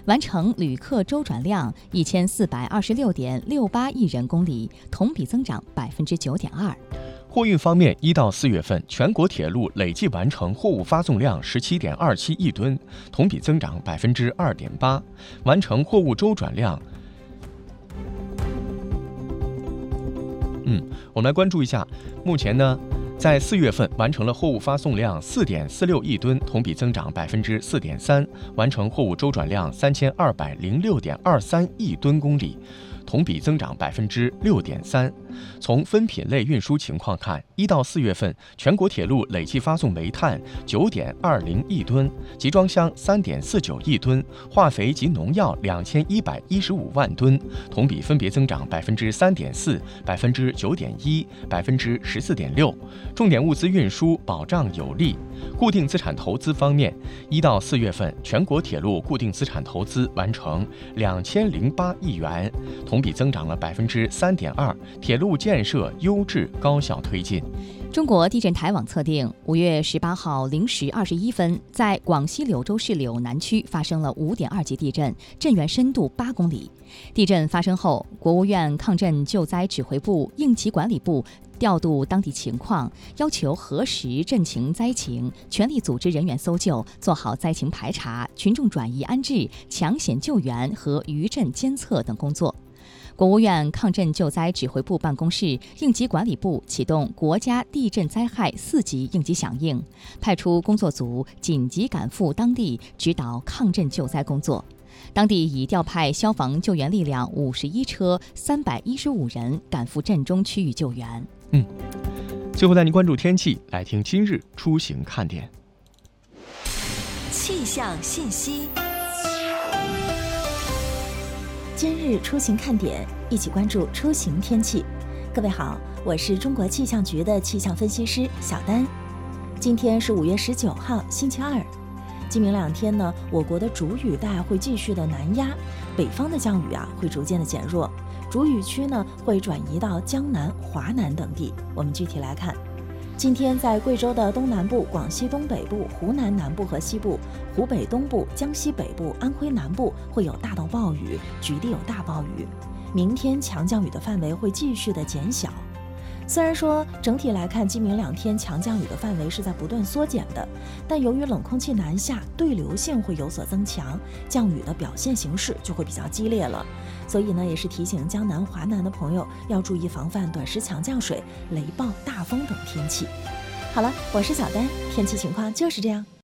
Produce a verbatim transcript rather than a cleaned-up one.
完成旅客周转量一千四百二十六点六八亿人公里，同比增长百分之九点二。 货运方面，一到四月份，全国铁路累计完成货物发送量十七点二七亿吨，同比增长百分之二点八，完成货物周转量。嗯，我们来关注一下，目前呢，在四月份完成了货物发送量四点四六亿吨，同比增长百分之四点三，完成货物周转量三千二百零六点二三亿吨公里。同比增长百分之六点三。从分品类运输情况看，一到四月份，全国铁路累计发送煤炭九点二零亿吨，集装箱三点四九亿吨，化肥及农药两千一百一十五万吨，同比分别增长百分之三点四、百分之九点一、百分之十四点六。重点物资运输保障有力。固定资产投资方面，一到四月份，全国铁路固定资产投资完成两千零八亿元，同比增长了百分之三点二。铁路建设优质高效推进。 中国地震台网测定，五月十八号零时二十一分，在广西柳州市柳南区发生了五点二级地震，震源深度八公里。地震发生后，国务院抗震救灾指挥部、应急管理部调度当地情况，要求核实震情灾情，全力组织人员搜救，做好灾情排查、群众转移安置、抢险救援和余震监测等工作。国务院抗震救灾指挥部办公室、应急管理部启动国家地震灾害四级应急响应，派出工作组紧急赶赴当地指导抗震救灾工作。当地已调派消防救援力量五十一车、三百一十五人赶赴震中区域救援。 嗯，最后带您关注天气，来听今日出行看点。 气象信息。 今日出行看点，一起关注出行天气。各位好，我是中国气象局的气象分析师小丹。今天是五月十九号，星期二。今明两天呢，我国的主雨带会继续的南压，北方的降雨啊会逐渐的减弱，主雨区呢会转移到江南、华南等地。我们具体来看。今天在贵州的东南部、广西东北部、湖南南部和西部、湖北东部、江西北部、安徽南部会有大到暴雨，局地有大暴雨。明天强降雨的范围会继续的减小。虽然说整体来看，今明两天强降雨的范围是在不断缩减的，但由于冷空气南下，对流性会有所增强，降雨的表现形式就会比较激烈了。所以呢，也是提醒江南、华南的朋友要注意防范短时强降水、雷暴、大风等天气。好了，我是小丹，天气情况就是这样。